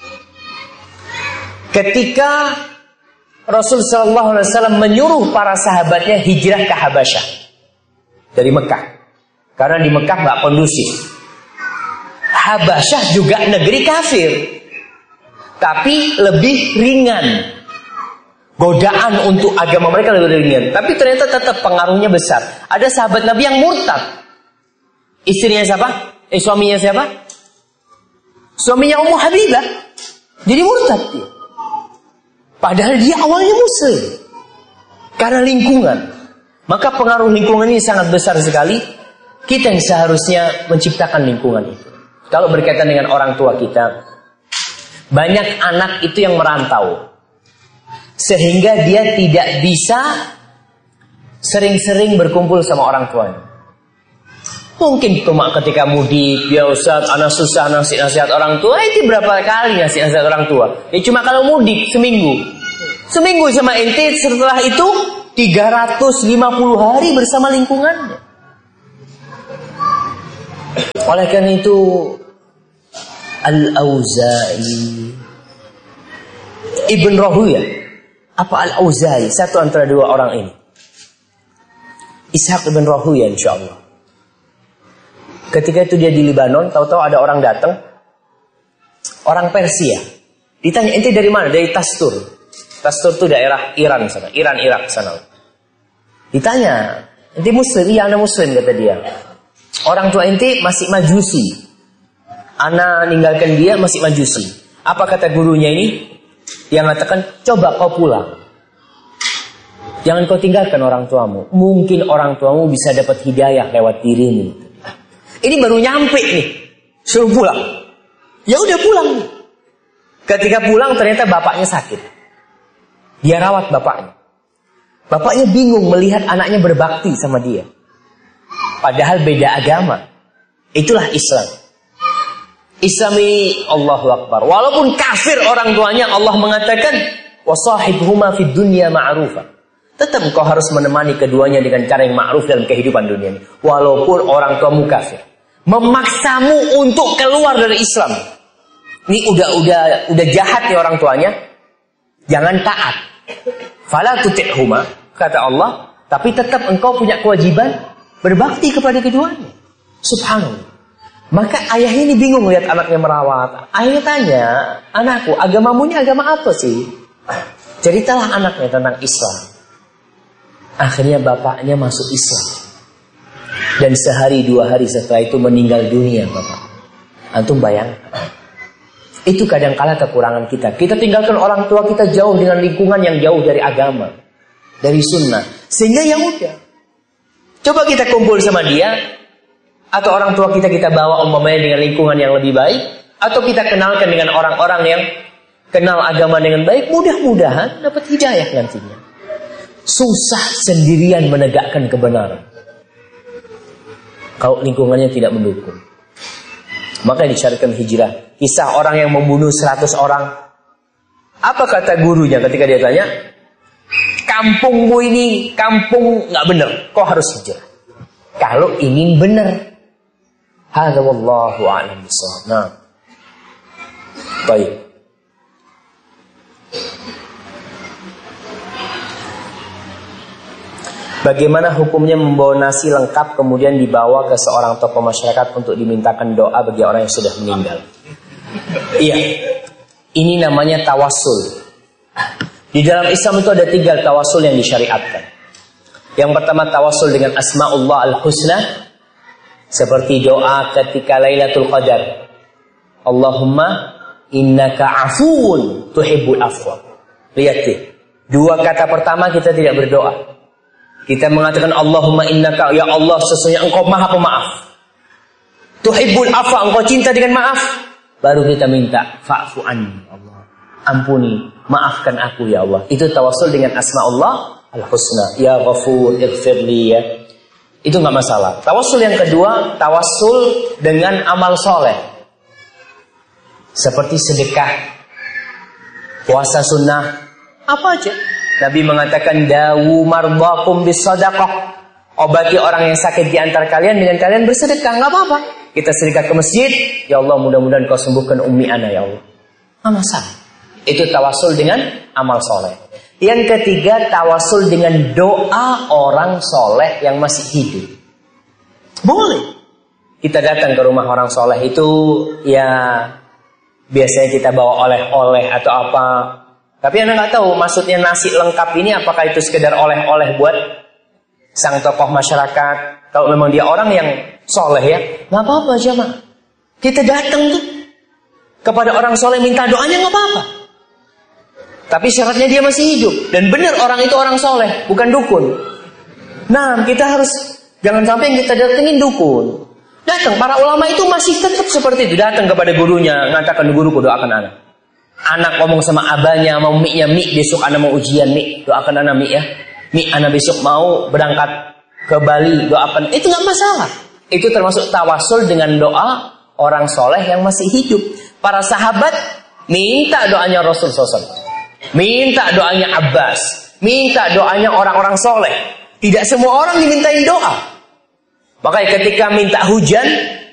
Ketika Rasul Sallallahu Alaihi Wasallam menyuruh para sahabatnya hijrah ke Habasyah dari Mekah, karena di Mekah nggak kondusif. Habasyah juga negeri kafir, tapi lebih ringan. Godaan untuk agama mereka lebih ringan, tapi ternyata tetap pengaruhnya besar. Ada sahabat Nabi yang murtad. Istrinya siapa? Eh suaminya siapa? Suaminya Ummu Habibah. Jadi murtad dia. Padahal dia awalnya muslim. Karena lingkungan. Maka pengaruh lingkungan ini sangat besar sekali. Kita yang seharusnya menciptakan lingkungan itu. Kalau berkaitan dengan orang tua kita, banyak anak itu yang merantau. Sehingga dia tidak bisa sering-sering berkumpul sama orang tuanya. Mungkin cuma ketika mudik, ya Ustaz, anak susah nasihat-nasihat orang tua. Itu berapa kali nasihat-nasihat orang tua? Ya cuma kalau mudik seminggu. Seminggu sama ente, setelah itu tiga ratus lima puluh hari bersama lingkungannya. Oleh karena itu Al-Auza'i, Ibn Rahuyah, apa Al-Auza'i, satu antara dua orang ini, Ishaq Ibn Rahuyah insyaallah. Ketika itu dia di Lebanon, tahu-tahu ada orang datang, orang Persia. Ditanya, ente dari mana? Dari Tastur. Tastur itu daerah Iran sana, Iran Irak sana. Ditanya, ente Muslim? Iya, anak Muslim, kata dia. Orang tua ente masih Majusi. Anak ninggalkan dia masih Majusi. Apa kata gurunya ini? Yang mengatakan, coba kau pulang. Jangan kau tinggalkan orang tuamu. Mungkin orang tuamu bisa dapat hidayah lewat dirimu. Ini baru nyampe nih, suruh pulang. Ya udah pulang. Ketika pulang ternyata bapaknya sakit. Dia rawat bapaknya. Bapaknya bingung melihat anaknya berbakti sama dia. Padahal beda agama. Itulah Islam. Islam ini Allahu Akbar. Walaupun kafir orang tuanya, Allah mengatakan wasahibhuma fid dunya ma'rufa. Tetap kau harus menemani keduanya dengan cara yang ma'ruf dalam kehidupan dunia ini. Walaupun orang tuamu kafir, memaksamu untuk keluar dari Islam. Ini udah udah udah jahat ya orang tuanya. Jangan taat. Fala tuti'huma, kata Allah, tapi tetap engkau punya kewajiban berbakti kepada keduanya. Subhanallah. Maka ayahnya ini bingung lihat anaknya merawat. Ayahnya tanya, anakku, agamamu ini agama apa sih? Ceritalah anaknya tentang Islam. Akhirnya bapaknya masuk Islam. Dan sehari dua hari setelah itu meninggal dunia bapak. Antum bayangkan. Itu kadangkala kekurangan kita. Kita tinggalkan orang tua kita jauh dengan lingkungan yang jauh dari agama, dari sunnah. Sehingga ya udah. Coba kita kumpul sama dia, atau orang tua kita kita bawa umpamanya dengan lingkungan yang lebih baik, atau kita kenalkan dengan orang-orang yang kenal agama dengan baik. Mudah-mudahan dapat hidayah nantinya. Susah sendirian menegakkan kebenaran kalau lingkungannya tidak mendukung. Maka disyariatkan hijrah. Kisah orang yang membunuh seratus orang. Apa kata gurunya ketika dia tanya? Kampungmu ini kampung nggak benar. Kau harus hijrah. Kalau ingin benar. Hadza wallahu a'lam bishawab. Nah. Baik. Bagaimana hukumnya membawa nasi lengkap kemudian dibawa ke seorang tokoh masyarakat untuk dimintakan doa bagi orang yang sudah meninggal? Iya, ini namanya tawassul. Di dalam Islam itu ada tiga tawassul yang disyariatkan. Yang pertama tawassul dengan Asma'ullah al-Husna, seperti doa ketika Lailatul Qadar. Allahumma innaka afuwun tuhibbul afwa. Lihat deh, dua kata pertama kita tidak berdoa. Kita mengatakan Allahumma innaka, ya Allah sesungguhnya engkau maha pemaaf. Tuhibbul afwa, engkau cinta dengan maaf. Baru kita minta fa'fu anni, Allah. Ampuni, maafkan aku ya Allah. Itu tawassul dengan Asma'ullah al-Husna. Ya Ghafur, ighfirli ya. Itu enggak masalah. Tawassul yang kedua, tawassul dengan amal soleh. Seperti sedekah, puasa sunnah, apa aja. Nabi mengatakan dawu mardakum bisadaqah. Obati orang yang sakit di antara kalian dengan kalian bersedekah, enggak apa-apa. Kita sedekah ke masjid, ya Allah mudah-mudahan kau sembuhkan ummi ana ya Allah. Enggak masalah. Itu tawassul dengan amal soleh. Yang ketiga tawassul dengan doa orang soleh yang masih hidup. Boleh. Kita datang ke rumah orang soleh itu, ya biasanya kita bawa oleh-oleh atau apa. Tapi Anda nggak tahu maksudnya nasi lengkap ini apakah itu sekedar oleh-oleh buat sang tokoh masyarakat. Kalau memang dia orang yang soleh ya, nggak apa-apa jemaah. Kita datang tuh kepada orang soleh minta doanya nggak apa-apa. Tapi syaratnya dia masih hidup dan benar orang itu orang soleh, bukan dukun. Nah kita harus jangan sampai yang kita datengin dukun. Datang para ulama itu masih tetap seperti itu, datang kepada gurunya, mengatakan guruku doakan anak. Anak ngomong sama abahnya, mau mi-nya mi, besok anak mau ujian mi, doakan anak mi ya. Mi anak besok mau berangkat ke Bali, doakan. Itu nggak masalah. Itu termasuk tawasul dengan doa orang soleh yang masih hidup. Para sahabat minta doanya Rasul sallallahu alaihi wasallam. Minta doanya Abbas, minta doanya orang-orang soleh. Tidak semua orang dimintain doa. Makanya ketika minta hujan,